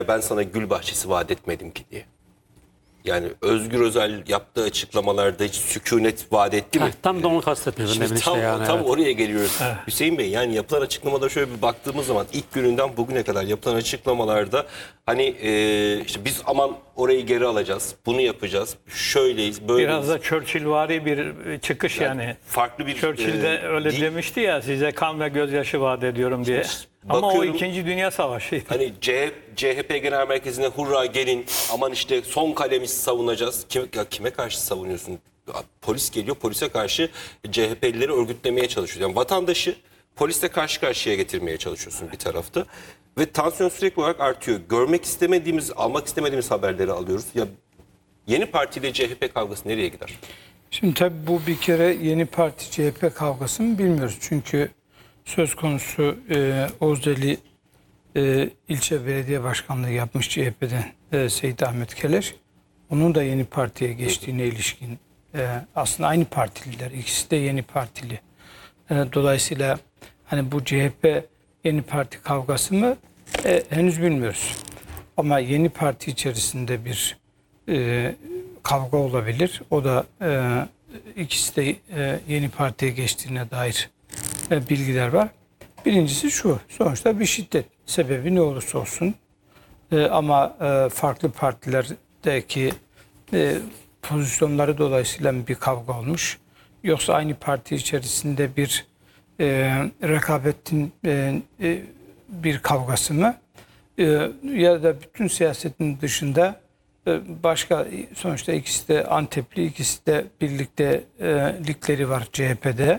ben sana gül bahçesi vaat etmedim ki diye. Yani Özgür Özel yaptığı açıklamalarda hiç sükunet vaat etti mi? Tam da onu kastetmiyorum Şimdi demin işte tam, yani. tam Evet. oraya geliyoruz. Hüseyin Bey, yani yapılan açıklamada şöyle bir baktığımız zaman ilk gününden bugüne kadar yapılan açıklamalarda hani işte biz aman orayı geri alacağız, bunu yapacağız, şöyleyiz, böyleyiz. Biraz da Churchillvari bir çıkış yani. Farklı bir Churchill de öyle demişti ya, size kan ve gözyaşı vaat ediyorum diye. Ama o bakıyorum, 2. Dünya Savaşı'ydı. hani CHP Genel Merkezi'ne hurra gelin, aman işte son kalemizi savunacağız. Kime karşı savunuyorsun? Polis geliyor, polise karşı CHP'lileri örgütlemeye çalışıyor. Yani vatandaşı polisle karşı karşıya getirmeye çalışıyorsun bir tarafta. Ve tansiyon sürekli olarak artıyor. Görmek istemediğimiz, almak istemediğimiz haberleri alıyoruz. Ya yeni partiyle CHP kavgası nereye gider? Şimdi tabii bu bir kere yeni parti CHP kavgası mı bilmiyoruz. Çünkü söz konusu Ozdeli ilçe belediye başkanlığı yapmış CHP'den Seyit Ahmet Keleş. Onun da yeni partiye geçtiğine ilişkin aslında aynı partililer. İkisi de yeni partili. Dolayısıyla hani bu CHP yeni parti kavgası mı henüz bilmiyoruz. Ama yeni parti içerisinde bir kavga olabilir. O da ikisi de yeni partiye geçtiğine dair bilgiler var. Birincisi şu, sonuçta bir şiddet. Sebebi ne olursa olsun. Ama farklı partilerdeki pozisyonları dolayısıyla bir kavga olmuş. Yoksa aynı parti içerisinde bir rekabetin bir kavgası mı? Ya da bütün siyasetin dışında başka, sonuçta ikisi de Antepli, ikisi de birlikte ligleri var CHP'de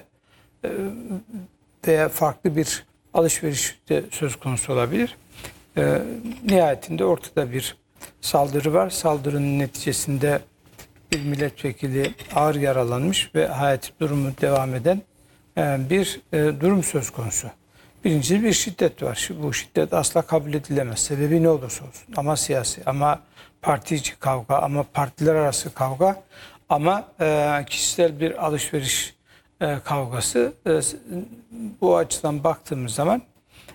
veya farklı bir alışveriş de söz konusu olabilir. Nihayetinde ortada bir saldırı var. Saldırının neticesinde bir milletvekili ağır yaralanmış ve hayati durumu devam eden bir durum söz konusu. Birincisi bir şiddet var. Bu şiddet asla kabul edilemez. Sebebi ne olursa olsun. Ama siyasi, ama parti içi kavga, ama partiler arası kavga, ama kişisel bir alışveriş kavgası. Bu açıdan baktığımız zaman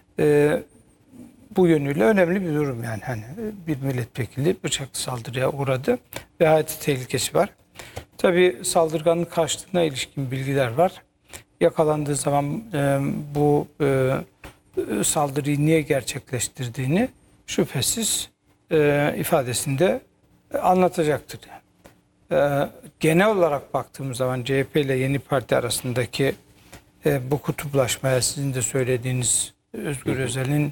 bu yönüyle önemli bir durum yani. Hani bir milletvekili bıçaklı saldırıya uğradı ve hayati tehlikesi var. Tabii saldırganın kaçtığına ilişkin bilgiler var. Yakalandığı zaman bu saldırıyı niye gerçekleştirdiğini şüphesiz ifadesinde anlatacaktır. Genel olarak baktığımız zaman CHP ile yeni parti arasındaki bu kutuplaşmaya, sizin de söylediğiniz Özgür Özel'in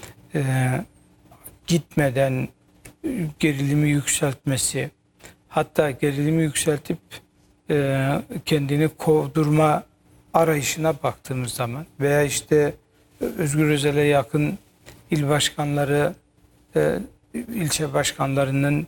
gitmeden gerilimi yükseltmesi, hatta gerilimi yükseltip kendini kovdurma arayışına baktığımız zaman veya işte Özgür Özel'e yakın il başkanları, ilçe başkanlarının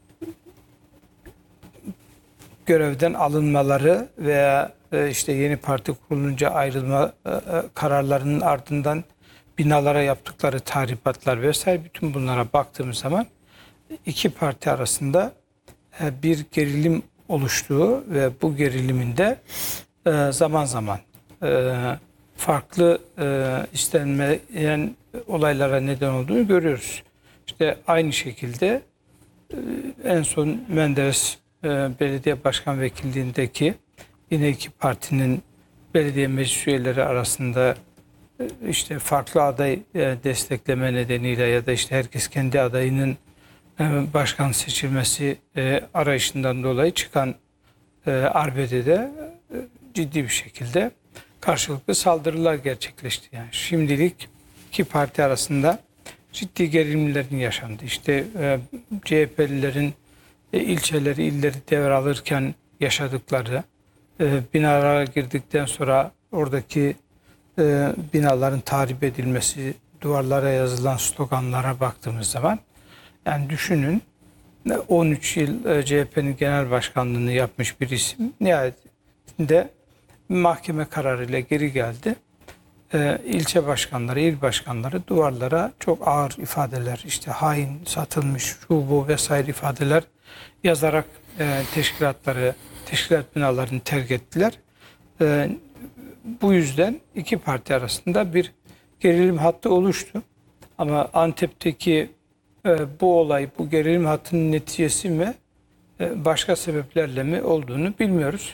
görevden alınmaları veya işte yeni parti kurulunca ayrılma kararlarının ardından binalara yaptıkları tahribatlar vesaire, bütün bunlara baktığımız zaman iki parti arasında bir gerilim oluştuğu ve bu gerilimin de zaman zaman farklı istenmeyen olaylara neden olduğunu görüyoruz. İşte aynı şekilde en son Menderes belediye başkan vekilliğindeki yine iki partinin belediye meclis üyeleri arasında işte farklı aday destekleme nedeniyle ya da işte herkes kendi adayının başkan seçilmesi arayışından dolayı çıkan arbedede ciddi bir şekilde karşılıklı saldırılar gerçekleşti. Yani şimdilik iki parti arasında ciddi gerilimlerin yaşandı. İşte CHP'lilerin ilçeleri, illeri devralırken yaşadıkları, binalara girdikten sonra oradaki binaların tahrip edilmesi, duvarlara yazılan sloganlara baktığımız zaman, yani düşünün, 13 yıl CHP'nin genel başkanlığını yapmış bir isim nihayetinde mahkeme kararıyla geri geldi. İlçe başkanları, il başkanları duvarlara çok ağır ifadeler, işte hain, satılmış, şu bu vesaire ifadeler yazarak teşkilat binalarını terk ettiler. Bu yüzden iki parti arasında bir gerilim hattı oluştu. Ama Antep'teki bu olay, bu gerilim hattının neticesi mi, başka sebeplerle mi olduğunu bilmiyoruz.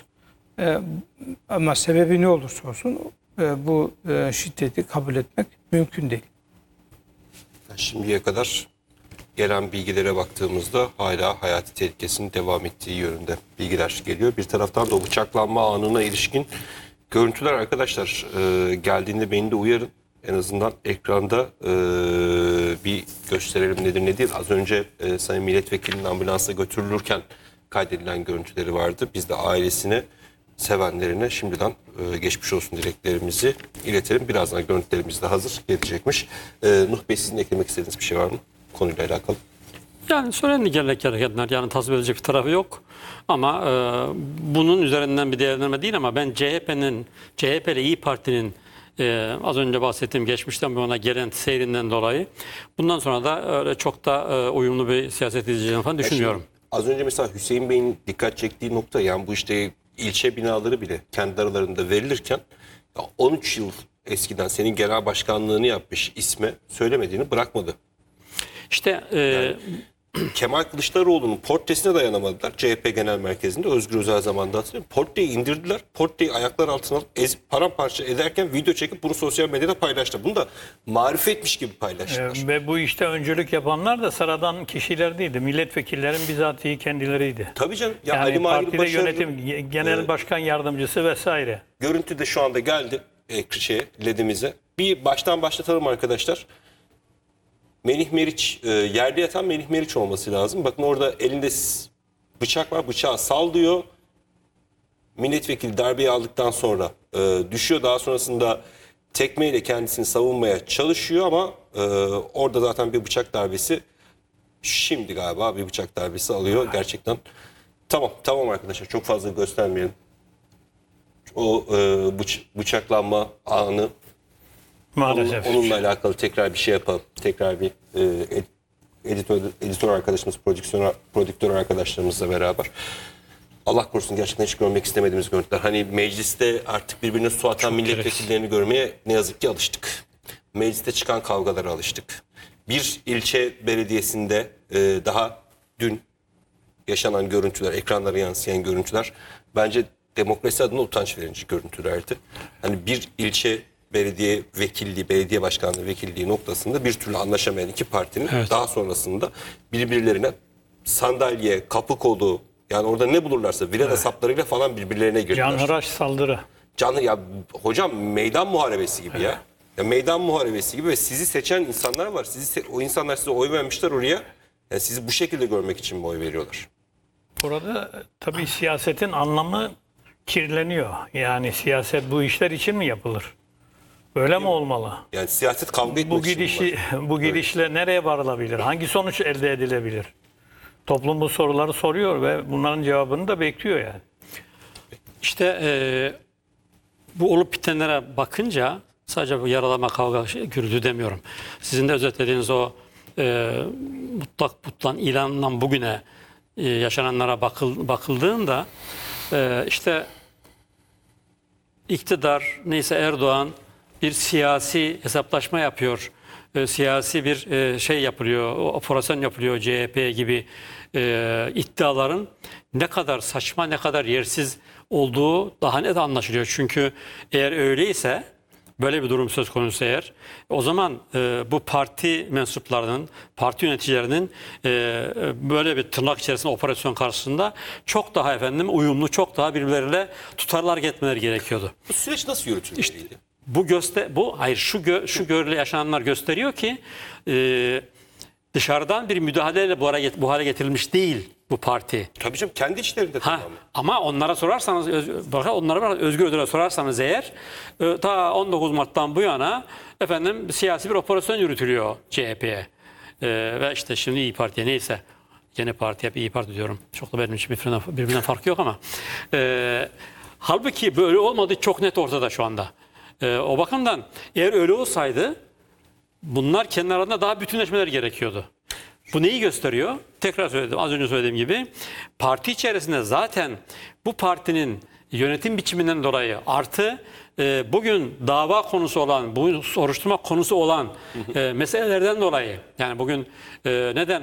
Ama sebebi ne olursa olsun bu şiddeti kabul etmek mümkün değil. Şimdiye kadar gelen bilgilere baktığımızda hala hayati tehlikesinin devam ettiği yönünde bilgiler geliyor. Bir taraftan da o bıçaklanma anına ilişkin görüntüler arkadaşlar geldiğinde beni de uyarın. En azından ekranda bir gösterelim nedir ne değil. Az önce Sayın Milletvekilinin ambulansa götürülürken kaydedilen görüntüleri vardı. Biz de ailesine, sevenlerine şimdiden geçmiş olsun dileklerimizi iletelim. Birazdan görüntülerimiz de hazır gelecekmiş. Nuh Bey, sizin eklemek istediğiniz bir şey var mı konuyla alakalı? Yani söylenecek hareketler, yani tasvip edilecek bir tarafı yok. Ama bunun üzerinden bir değerlendirme değil, ama ben CHP ile İYİ Parti'nin az önce bahsettiğim geçmişten bu yana gelen seyrinden dolayı bundan sonra da öyle çok da uyumlu bir siyaset izleyeceğini falan düşünmüyorum. Az önce mesela Hüseyin Bey'in dikkat çektiği nokta, yani bu işte ilçe binaları bile kendi aralarında verilirken 13 yıl eskiden senin genel başkanlığını yapmış isme söylemediğini bırakmadı. İşte Kemal Kılıçdaroğlu'nun portresine dayanamadılar. CHP Genel Merkezi'nde Özgür Özel zamanında hatırlıyorum. Portreyi indirdiler. Portreyi ayaklar altına alıp ezip paramparça ederken video çekip bunu sosyal medyada paylaştılar. Bunu da marifetmiş gibi paylaştılar. Ve bu işte öncülük yapanlar da sıradan kişiler değildi. Milletvekillerin bizatihi kendileriydi. Tabii canım. Ya Yani Ali Mahir partide Başarılı, yönetim, genel başkan yardımcısı vesaire. görüntü de şu anda geldi LED'imize. Bir baştan başlatalım arkadaşlar. Melih Meriç, yerde yatan Melih Meriç olması lazım. Bakın orada elinde bıçak var. Bıçağı sallıyor. Milletvekili darbeyi aldıktan sonra düşüyor. Daha sonrasında tekmeyle kendisini savunmaya çalışıyor ama orada zaten bir bıçak darbesi, şimdi galiba bir bıçak darbesi alıyor gerçekten. Tamam arkadaşlar, çok fazla göstermeyelim. O bıçaklanma anı, Maalesef. onunla alakalı tekrar bir şey yapalım. Tekrar bir editör arkadaşımız, prodüktör arkadaşlarımızla beraber. Allah korusun, gerçekten hiç görmek istemediğimiz görüntüler. Hani mecliste artık birbirine su atan milletvekillerini görmeye ne yazık ki alıştık. Mecliste çıkan kavgalara alıştık. Bir ilçe belediyesinde daha dün yaşanan görüntüler, ekranlara yansıyan görüntüler bence demokrasi adına utanç verici görüntülerdi. Hani bir ilçe belediye vekilliği, belediye başkanlığı vekilliği noktasında bir türlü anlaşamayan iki partinin daha sonrasında birbirlerine sandalye, kapı kolu, yani orada ne bulurlarsa vileda saplarıyla falan birbirlerine girdiler. Canhıraş saldırı. Ya hocam, meydan muharebesi gibi ya. Ya meydan muharebesi gibi ve sizi seçen insanlar var. O insanlar size oy vermişler oraya. Yani sizi bu şekilde görmek için mi oy veriyorlar? Burada tabii siyasetin anlamı kirleniyor. Yani siyaset bu işler için mi yapılır? Böyle mi olmalı? Yani siyaset kavga etmek Bu için mi var? bu gidişle nereye varılabilir? Hangi sonuç elde edilebilir? Toplum bu soruları soruyor ve bunların cevabını da bekliyor yani. İşte bu olup bitenlere bakınca sadece bu yaralama, kavga, gürültü demiyorum. Sizin de özetlediğiniz o mutlak ilanından bugüne yaşananlara bakıldığında işte iktidar, neyse Erdoğan bir siyasi hesaplaşma yapıyor. Siyasi bir şey yapılıyor, operasyon yapılıyor CHP gibi iddiaların ne kadar saçma, ne kadar yersiz olduğu daha net anlaşılıyor. Çünkü eğer öyleyse, böyle bir durum söz konusu eğer, o zaman bu parti mensuplarının, parti yöneticilerinin böyle bir tırnak içerisinde operasyon karşısında çok daha uyumlu, çok daha birbirleriyle tutarlı hareket etmeleri gerekiyordu. Bu süreç nasıl yürütülmeliydi? Şu görüle yaşananlar gösteriyor ki dışarıdan bir müdahaleyle bu hale getirilmiş değil bu parti. Tabii canım, kendi içlerinde tamamen. Ama onlara sorarsanız, Özgür Özel'e sorarsanız eğer, ta 19 Mart'tan bu yana siyasi bir operasyon yürütülüyor CHP'ye. Ve işte şimdi İYİ Parti'ye, neyse. Yeni parti, hep İYİ Parti diyorum. Çok da benim için birbirinden farkı yok ama. Halbuki böyle olmadığı çok net ortada şu anda. O bakımdan eğer öyle olsaydı bunlar kendi aralarında daha bütünleşmeleri gerekiyordu. Bu neyi gösteriyor? Tekrar söyledim, az önce söylediğim gibi parti içerisinde zaten bu partinin yönetim biçiminden dolayı artı bugün dava konusu olan, bu soruşturma konusu olan meselelerden dolayı, yani bugün neden